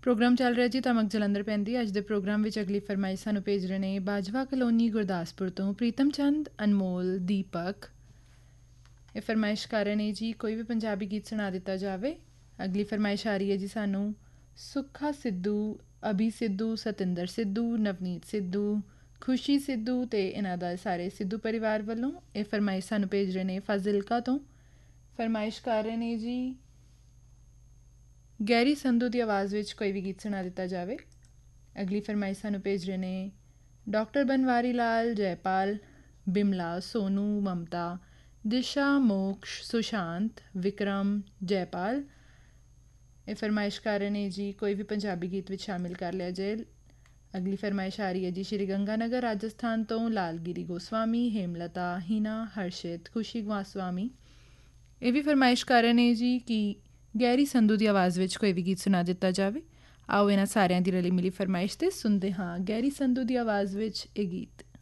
Programme ਚੱਲ ਰਿਹਾ ਜੀ ਧਮਕ ਜਲੰਧਰ ਪੈਂਦੀ। ਅੱਜ ਦੇ ਪ੍ਰੋਗਰਾਮ ਵਿੱਚ ਅਗਲੀ ਫਰਮਾਇਸ਼ ਸਾਨੂੰ ਭੇਜ ਰਹੇ ਨੇ ਬਾਜਵਾ ਕਲੋਨੀ ਗੁਰਦਾਸਪੁਰ ਤੋਂ ਪ੍ਰੀਤਮ ਚੰਦ, ਅਨਮੋਲ, ਦੀਪਕ। ਇਹ ਫਰਮਾਇਸ਼ ਕਰ ਰਹੇ ਨੇ ਜੀ ਕੋਈ ਵੀ ਪੰਜਾਬੀ ਗੀਤ ਸੁਣਾ ਦਿੱਤਾ ਜਾਵੇ। ਅਗਲੀ ਫਰਮਾਇਸ਼ ਆ ਰਹੀ ਹੈ ਜੀ ਸਾਨੂੰ ਸੁੱਖਾ ਸਿੱਧੂ, ਅਭੀ ਸਿੱਧੂ, ਸਤਿੰਦਰ ਸਿੱਧੂ, ਨਵਨੀਤ ਸਿੱਧੂ, ਖੁਸ਼ੀ ਸਿੱਧੂ ਅਤੇ ਇਹਨਾਂ ਦਾ ਸਾਰੇ ਸਿੱਧੂ ਪਰਿਵਾਰ ਵੱਲੋਂ। ਇਹ ਫਰਮਾਇਸ਼ ਸਾਨੂੰ ਭੇਜ ਰਹੇ ਨੇ ਫਾਜ਼ਿਲਕਾ ਤੋਂ। ਫਰਮਾਇਸ਼ ਕਰ ਰਹੇ ਨੇ ਜੀ ਗੈਰੀ ਸੰਧੂ ਦੀ ਆਵਾਜ਼ ਵਿੱਚ ਕੋਈ ਵੀ ਗੀਤ ਸੁਣਾ ਦਿੱਤਾ ਜਾਵੇ। ਅਗਲੀ ਫਰਮਾਇਸ਼ ਸਾਨੂੰ ਭੇਜ ਰਹੇ ਨੇ ਡਾਕਟਰ ਬਨਵਾਰੀ ਲਾਲ, ਜੈਪਾਲ, ਬਿਮਲਾ, ਸੋਨੂ, ਮਮਤਾ, ਦਿਸ਼ਾ, ਮੋਕਸ਼, ਸੁਸ਼ਾਂਤ, ਵਿਕਰਮ, ਜੈਪਾਲ। ਇਹ ਫਰਮਾਇਸ਼ ਕਰ ਰਹੇ ਨੇ ਜੀ ਕੋਈ ਵੀ ਪੰਜਾਬੀ ਗੀਤ ਵਿੱਚ ਸ਼ਾਮਿਲ ਕਰ ਲਿਆ ਜਾਏ। ਅਗਲੀ ਫਰਮਾਇਸ਼ ਆ ਰਹੀ ਹੈ ਜੀ ਸ਼੍ਰੀ ਗੰਗਾਨਗਰ ਰਾਜਸਥਾਨ ਤੋਂ ਲਾਲਗਿਰੀ ਗੋਸਵਾਮੀ, ਹੇਮਲਤਾ, ਹੀਨਾ, ਹਰਸ਼ਿਤ, ਖੁਸ਼ੀ ਗੋਸਵਾਮੀ। ਇਹ ਵੀ ਫਰਮਾਇਸ਼ ਕਰ ਰਹੇ ਨੇ ਜੀ ਕਿ ਗੈਰੀ ਸੰਧੂ ਦੀ ਆਵਾਜ਼ ਵਿੱਚ ਕੋਈ ਵੀ ਗੀਤ ਸੁਣਾ ਦਿੱਤਾ ਜਾਵੇ। ਆਓ ਇਹਨਾਂ ਸਾਰਿਆਂ ਦੀ ਰਲੀ ਮਿਲੀ ਫਰਮਾਇਸ਼ 'ਤੇ ਸੁਣਦੇ ਹਾਂ ਗੈਰੀ ਸੰਧੂ ਦੀ ਆਵਾਜ਼ ਵਿੱਚ ਇਹ ਗੀਤ।